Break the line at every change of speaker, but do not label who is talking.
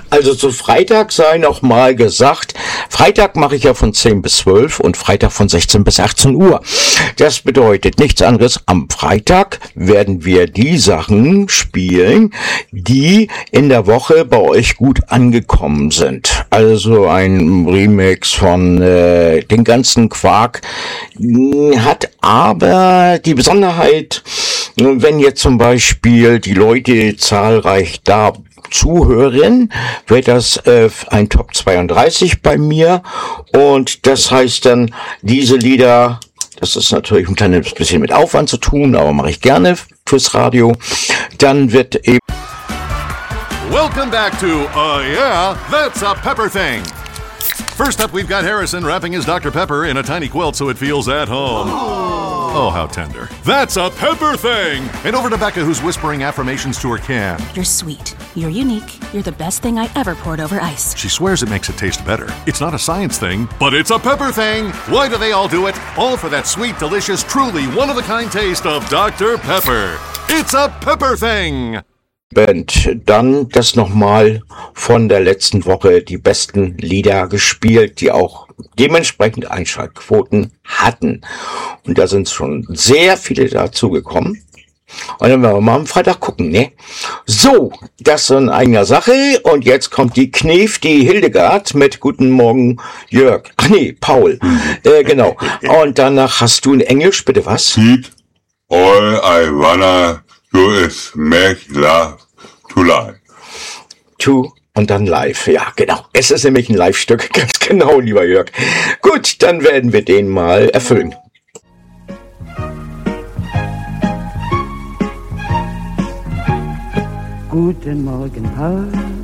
Also zu Freitag sei noch mal gesagt, Freitag mache ich ja von 10 bis 12 und Freitag von 16 bis 18 Uhr. Das bedeutet nichts anderes, am Freitag werden wir die Sachen spielen, die in der Woche bei euch gut angekommen sind. Also ein Remix von den ganzen Quark hat aber die Besonderheit, wenn jetzt zum Beispiel die Leute zahlreich da zuhören, wird das ein Top 32 bei mir und das heißt dann, diese Lieder, das ist natürlich ein kleines bisschen mit Aufwand zu tun, aber mache ich gerne fürs Radio, dann wird eben...
Welcome back to Yeah, That's a Pepper Thing. First up, we've got Harrison wrapping his Dr. Pepper in a tiny quilt so it feels at home. Oh, how tender. That's a Pepper Thing! And over to Becca, who's whispering affirmations to her can.
You're sweet. You're unique. You're the best thing I ever poured over ice.
She swears it makes it taste better. It's not a science thing, but it's a Pepper Thing! Why do they all do it? All for that sweet, delicious, truly one-of-a-kind taste of Dr. Pepper. It's a Pepper Thing!
Band. Dann das nochmal von der letzten Woche, die besten Lieder gespielt, die auch dementsprechend Einschaltquoten hatten. Und da sind schon sehr viele dazugekommen. Und dann werden wir mal am Freitag gucken, ne? So, das ist in eigener Sache. Und jetzt kommt die Knef, die Hildegard mit Guten Morgen, Jörg. Ach nee, Paul. Genau. Und danach hast du in Englisch, bitte was?
All I wanna do is make love to life.
To und dann live. Ja, genau. Es ist nämlich ein Live-Stück. Ganz genau, lieber Jörg. Gut, dann werden wir den mal erfüllen.
Guten Morgen, Paul.